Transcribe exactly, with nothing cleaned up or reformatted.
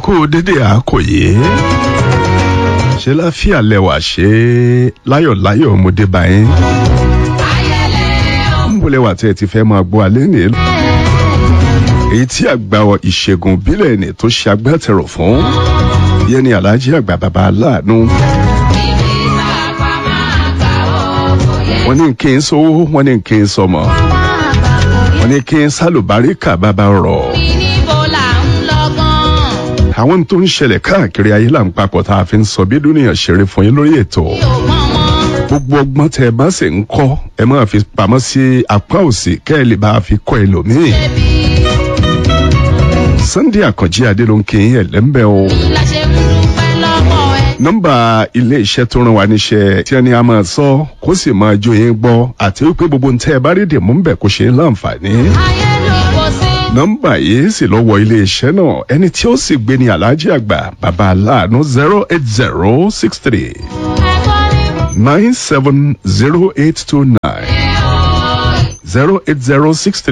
kú dédé àkòyé ṣe láfíà lẹwà ṣe láyọ̀láyọ̀ ọmọdé báyìí ń bọ̀ lẹ́wà tí ẹ ti fẹ́ máa gbọ́ alẹ́ ní èyí tí àgbà ìṣègùn bílẹ̀ ní tó ṣe agbátẹrù fún yẹn ni Alhaji Àgbà Bàbá Aláàánú. wọ́n ní kí n sówó wọ́n ní kí n sọmọ wọ́n ní kí n sálùbáríkà bàbá rọ̀. àwọn tó ń ṣẹlẹ̀ káàkiri ayé là ń papọ̀ tá a fi ń sọ bí dúnìyàn ṣeré fún yín lórí ètò. gbogbo ọgbọ́n tẹ ẹ bá sì ń kọ́ ẹ máa fi pamọ́ sí apá òsì kẹ́ ẹ lè bá a fi kọ́ ẹlòmíì. Sunday Àkànjí Adé ló ń kí yín ẹ̀lẹ́mbẹ́ o. nọ́mbà ilé iṣẹ́ tó rán wa níṣẹ́ tí ẹni a máa sọ kó sì máa jó yín gbọ́ àti wípé gbogbo ń tẹ́ ẹ bá rí dìmú ń bẹ̀ kó ṣe é láǹfààní. nọ́mbà yìí sì lọ wọ ilé iṣẹ́ náà ẹni tí ó sì gbé ní Alhaji Àgbà Bàbá Aláàánú zero eight zero six three nine seven zero eight two nine zero eight zero six three.